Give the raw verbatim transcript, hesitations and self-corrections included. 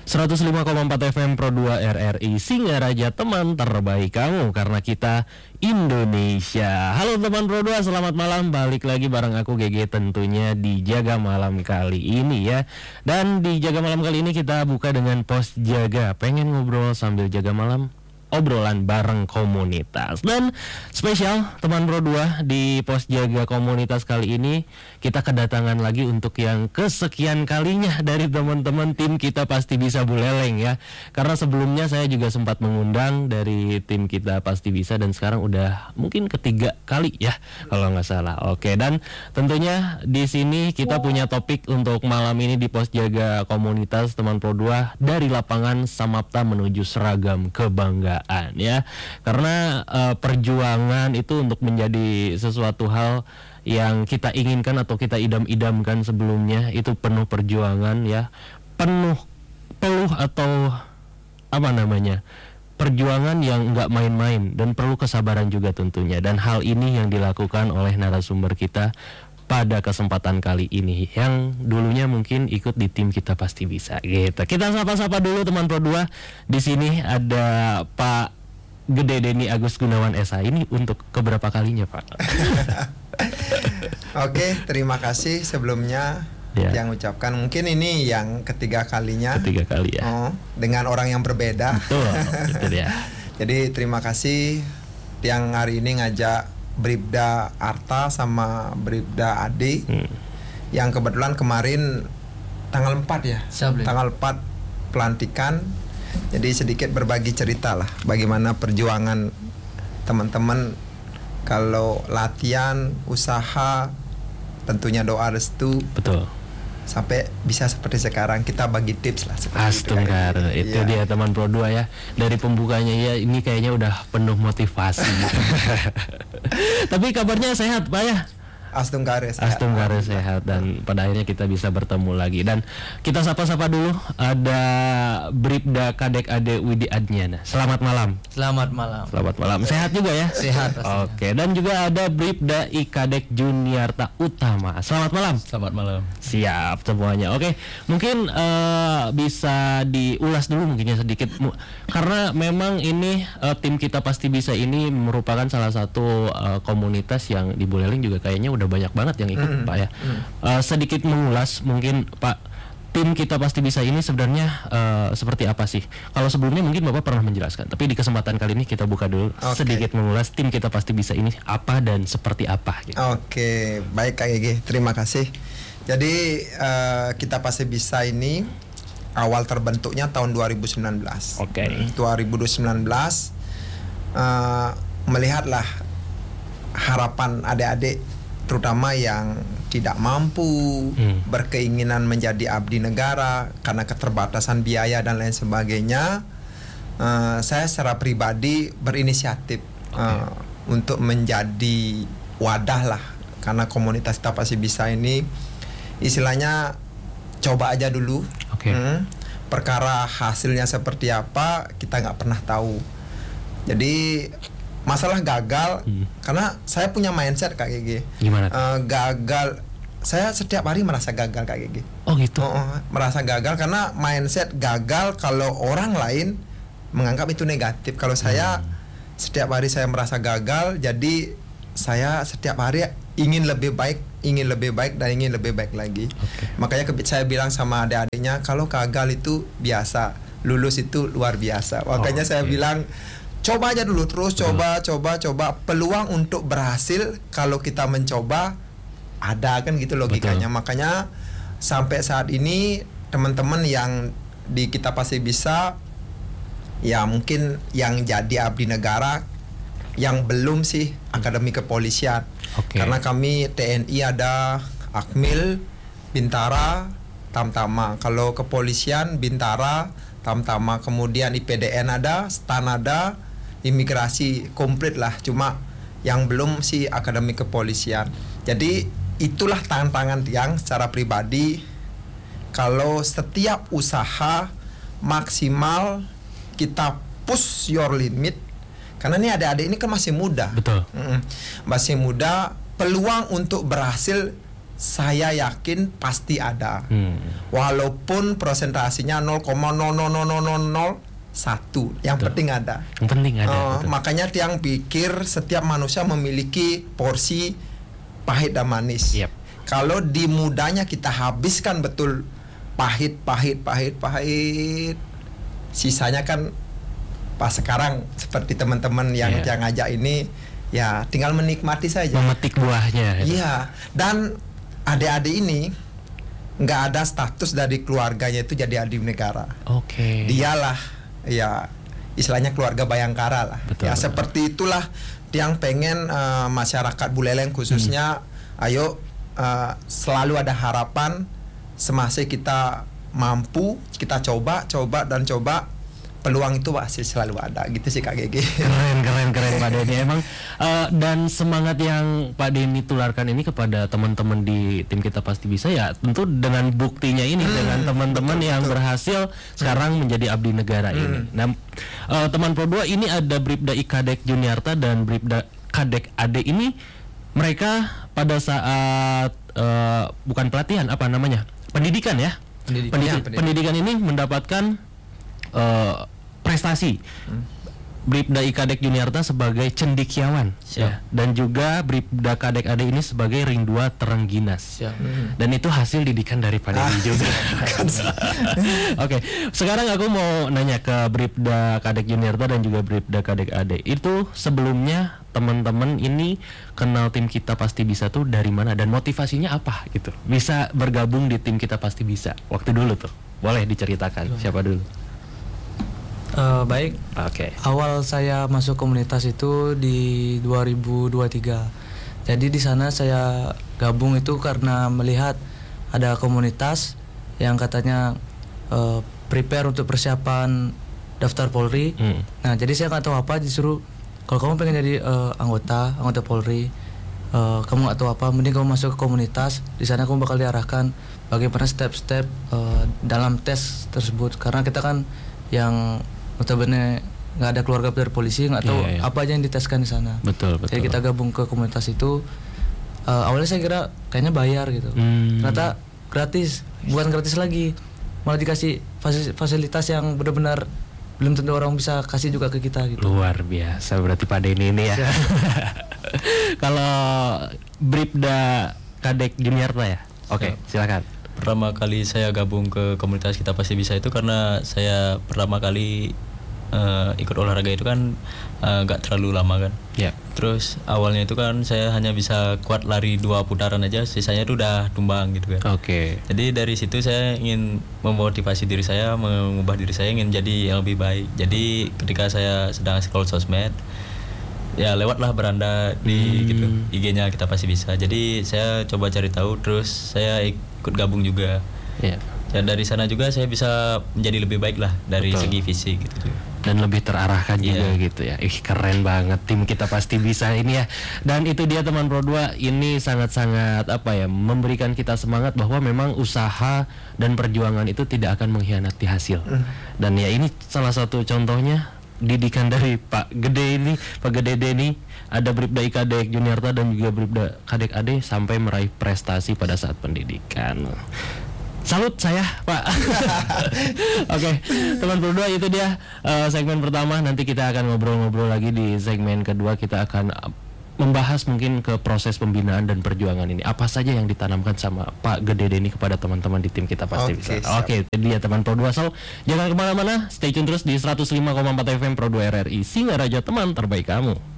seratus lima koma empat F M Pro dua R R I Singaraja, teman terbaik kamu karena kita Indonesia. Halo teman Pro dua, selamat malam. Balik lagi bareng aku G G tentunya di Jaga Malam kali ini ya. Dan di Jaga Malam kali ini kita buka dengan pos jaga. Pengen ngobrol sambil jaga malam? Obrolan bareng komunitas. Dan spesial teman Pro dua, di pos jaga komunitas kali ini kita kedatangan lagi untuk yang kesekian kalinya dari teman-teman tim Kita Pasti Bisa Buleleng ya. Karena sebelumnya saya juga sempat mengundang dari tim Kita Pasti Bisa dan sekarang udah mungkin ketiga kali ya kalau nggak salah. Oke, dan tentunya di sini kita punya topik untuk malam ini di pos jaga komunitas teman Pro dua, dari lapangan Samapta menuju seragam kebanggaan ya. Karena uh, perjuangan itu untuk menjadi sesuatu hal yang kita inginkan atau kita idam-idamkan sebelumnya itu penuh perjuangan ya, penuh peluh atau apa namanya, perjuangan yang nggak main-main dan perlu kesabaran juga tentunya. Dan hal ini yang dilakukan oleh narasumber kita pada kesempatan kali ini, yang dulunya mungkin ikut di tim Kita Pasti Bisa gitu. Kita sapa-sapa dulu teman Pro dua. Di sini ada Pak Gede Denny Agus Gunawan S H. Ini untuk keberapa kalinya, Pak? Oke, terima kasih sebelumnya ya, yang ucapkan mungkin ini yang ketiga kalinya. Ketiga kali ya. Oh, dengan orang yang berbeda. Betul, itu dia. Jadi terima kasih yang hari ini ngajak Bribda Arta sama Bribda Adi, hmm. yang kebetulan kemarin tanggal empat ya, Sabli. tanggal empat pelantikan. Jadi sedikit berbagi cerita lah bagaimana perjuangan teman-teman kalau latihan, usaha, tentunya doa restu. Betul. Sampai bisa seperti sekarang, kita bagi tips lah. Astungkar, itu, itu dia teman Pro dua ya. Dari pembukanya ya ini kayaknya udah penuh motivasi. Tapi kabarnya sehat Pak ya? Astungkare sehat. Astungkare sehat dan pada akhirnya kita bisa bertemu lagi. Dan kita sapa-sapa dulu, ada Bribda Kadek Ade Widi Adnyana. Selamat malam. Selamat malam. Selamat malam. Sehat juga ya? Sehat. Oke, dan juga ada Bribda I Kadek Juniarta Utama. Selamat malam. Selamat malam. Siap semuanya. Oke, mungkin uh, bisa diulas dulu mungkinnya sedikit, karena memang ini uh, tim Kita Pasti Bisa ini merupakan salah satu uh, komunitas yang di Buleleng juga kayaknya udah banyak banget yang ikut, mm, Pak ya. Mm. Uh, sedikit mengulas mungkin Pak, tim Kita Pasti Bisa ini sebenarnya uh, seperti apa sih? Kalau sebelumnya mungkin Bapak pernah menjelaskan, tapi di kesempatan kali ini kita buka dulu, okay, sedikit mengulas tim Kita Pasti Bisa ini apa dan seperti apa gitu. Oke, okay, baik Kak Gege, terima kasih. Jadi uh, Kita Pasti Bisa ini awal terbentuknya tahun dua ribu sembilan belas. Oke. Okay. dua ribu sembilan belas uh, melihatlah harapan adik-adik terutama yang tidak mampu, hmm. berkeinginan menjadi abdi negara karena keterbatasan biaya dan lain sebagainya. Uh, saya secara pribadi berinisiatif, okay, uh, untuk menjadi wadah lah, karena komunitas Kita Pasti Bisa ini istilahnya coba aja dulu, okay, hmm, perkara hasilnya seperti apa kita nggak pernah tahu. Jadi masalah gagal, hmm. karena saya punya mindset Kak Gigi. Gimana? Uh, gagal, saya setiap hari merasa gagal Kak Gigi. Oh gitu. Oh, oh, merasa gagal karena mindset gagal kalau orang lain menganggap itu negatif. Kalau hmm. saya setiap hari saya merasa gagal, jadi saya setiap hari ingin lebih baik, ingin lebih baik dan ingin lebih baik lagi. Okay. Makanya saya bilang sama adik-adiknya, kalau gagal itu biasa, lulus itu luar biasa. Makanya oh, okay, saya bilang, coba aja dulu, terus coba, Betul. coba, coba. Peluang untuk berhasil kalau kita mencoba ada, kan gitu logikanya. Betul. Makanya sampai saat ini teman-teman yang di Kita Pasti Bisa, ya mungkin yang jadi abdi negara, yang belum sih Akademi Kepolisian. Okay. Karena kami T N I ada Akmil, Bintara, Tamtama. Kalau kepolisian Bintara, Tamtama. Kemudian I P D N ada, Stan ada, imigrasi komplit lah, cuma yang belum sih Akademi Kepolisian. Jadi itulah tantangan yang secara pribadi, kalau setiap usaha maksimal kita push your limit, karena ini adik-adik ini kan masih muda. Betul. Mm-mm. Masih muda, peluang untuk berhasil saya yakin pasti ada. Hmm. Walaupun presentasinya nol koma nol nol nol nol nol satu, yang Betul. penting ada. Yang penting ada. Uh, betul. makanya tiang pikir setiap manusia memiliki porsi pahit dan manis. Yep. Kalau di mudanya kita habiskan betul pahit, pahit, pahit, pahit, sisanya kan pas sekarang seperti teman-teman yang Yeah. yang ngajak ini, ya tinggal menikmati saja. Memetik buahnya. gitu. Iya. Dan adik-adik ini nggak ada status dari keluarganya itu jadi abdi negara. Oke. Dialah, ya istilahnya keluarga Bayangkara lah. Betul, ya betul. seperti itulah yang pengen uh, masyarakat Buleleng khususnya, Hmm. ayo uh, selalu ada harapan semasa kita mampu, kita coba, coba dan coba, peluang itu pasti selalu ada. Gitu sih Kak Gege. Keren, keren, keren Pak Denny. Emang uh, dan semangat yang Pak Denny tularkan ini kepada teman-teman di tim Kita Pasti Bisa, ya tentu dengan buktinya ini, Hmm, dengan teman-teman betul, yang betul. berhasil sekarang menjadi abdi negara Hmm. ini. Nah, uh, teman Pro dua ini ada Bribda I Kadek Juniarta dan Bribda Kadek Ade ini, mereka pada saat uh, bukan pelatihan, apa namanya? Pendidikan ya. Pendidikan. Pendidi- Ya, pendidikan. pendidikan ini mendapatkan uh, prestasi. Hmm. Bribda I Kadek Juniarta sebagai cendikiawan, Siap. ya, dan juga Bribda Kadek Ade ini sebagai ring dua Terengginas. Siap. Dan itu hasil didikan dari Pak Denny Ah, juga. Oke, sekarang aku mau nanya ke Bribda Kadek Juniarta dan juga Bribda Kadek Ade. Itu sebelumnya teman-teman ini kenal tim Kita Pasti Bisa tuh dari mana dan motivasinya apa gitu? Bisa bergabung di tim Kita Pasti Bisa waktu dulu tuh. Boleh diceritakan siapa dulu? Eh, baik, Oke. awal saya masuk komunitas itu di dua ribu dua puluh tiga. Jadi di sana saya gabung itu karena melihat ada komunitas yang katanya eh, prepare untuk persiapan daftar Polri. Hmm. Nah, jadi saya nggak tahu apa, disuruh kalau kamu pengen jadi eh, anggota anggota Polri, eh, kamu nggak tahu apa, mending kamu masuk ke komunitas. Di sana kamu bakal diarahkan bagaimana step-step eh, dalam tes tersebut. Karena kita kan yang notabene nggak ada keluarga dari polisi, nggak tahu Iya, iya. apa aja yang diteskan di sana. Betul, betul. Jadi kita gabung ke komunitas itu. eh, awalnya saya kira kayaknya bayar gitu. Hmm. Ternyata gratis, bukan gratis lagi, malah dikasih fasil- fasilitas yang benar-benar belum tentu orang bisa kasih juga ke kita gitu. Luar biasa berarti Pak Denny ini ya. Kalau Bribda Kadek Juniarta ya. Oke, silakan. Pertama kali saya gabung ke komunitas Kita Pasti Bisa itu karena saya pertama kali eh, ikut olahraga itu kan eh, nggak terlalu lama kan. Ya. Terus awalnya itu kan saya hanya bisa kuat lari dua putaran aja, sisanya itu udah tumbang gitu kan. Oke. Jadi dari situ saya ingin memotivasi diri saya, mengubah diri saya ingin jadi yang lebih baik. Jadi ketika saya sedang scroll sosmed, ya lewatlah beranda di Hmm. gitu I G-nya Kita Pasti Bisa. Jadi saya coba cari tahu, terus saya ikut gabung juga. Ya. Dan dari sana juga saya bisa menjadi lebih baik lah dari Betul. segi fisik gitu. Dan lebih terarahkan juga Iya. gitu ya. Ih, keren banget tim Kita Pasti Bisa ini ya. Dan itu dia teman Pro dua, ini sangat-sangat apa ya, memberikan kita semangat bahwa memang usaha dan perjuangan itu tidak akan mengkhianati hasil. Dan ya ini salah satu contohnya didikan dari Pak Gede ini, Pak Gede ini, ada Bribda I Kadek Juniarta dan juga Bribda Kadek Ade sampai meraih prestasi pada saat pendidikan. Salut saya Pak. Oke, teman Pro dua, itu dia uh, segmen pertama. Nanti kita akan ngobrol-ngobrol lagi di segmen kedua. Kita akan uh, membahas mungkin ke proses pembinaan dan perjuangan ini. Apa saja yang ditanamkan sama Pak Gede ini kepada teman-teman di tim Kita Pasti Oke, Bisa. siap. Oke, itu dia teman Pro dua. So, jangan kemana-mana. Stay tune terus di seratus lima koma empat F M Pro dua R R I, Singaraja, teman terbaik kamu.